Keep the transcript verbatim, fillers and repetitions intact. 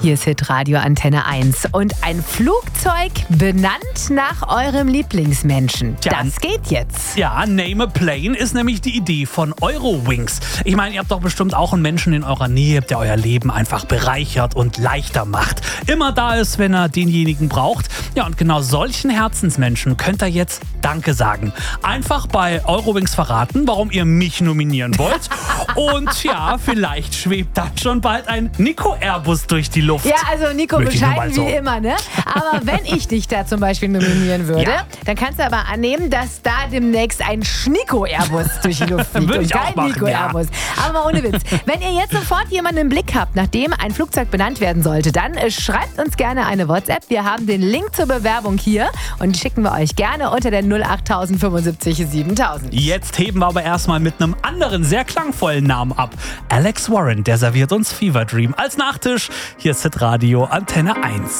Hier ist Hitradio Antenne eins. Und ein Flugzeug benannt nach eurem Lieblingsmenschen. Tja, Das geht jetzt. Ja, Name a Plane ist nämlich die Idee von Eurowings. Ich meine, ihr habt doch bestimmt auch einen Menschen in eurer Nähe, der euer Leben einfach bereichert und leichter macht. Immer da ist, wenn er denjenigen braucht. Ja, und genau solchen Herzensmenschen könnt ihr jetzt Danke sagen. Einfach bei Eurowings verraten, warum ihr mich nominieren wollt. Und ja, vielleicht schwebt dann schon bald ein Nico-Airbus durch die Luft. Ja, also Nico, Möchte ich nur bescheiden mal so. wie immer, ne? Aber wenn ich dich da zum Beispiel nominieren würde, Ja. dann kannst du aber annehmen, dass da demnächst ein Schnico-Airbus durch die Luft fliegt. Würde und ich auch kein machen, Nico-Airbus. Aber mal ohne Witz. Wenn ihr jetzt sofort jemanden im Blick habt, nachdem ein Flugzeug benannt werden sollte, dann äh, schreibt uns gerne eine WhatsApp. Wir haben den Link zur Bewerbung hier und die schicken wir euch gerne unter der null acht fünfundsiebzig siebentausend. Jetzt heben wir aber erstmal mit einem anderen, sehr klangvollen Namen ab. Alex Warren, der serviert uns Fever Dream als Nachtisch. Hier ist Hitradio Antenne eins.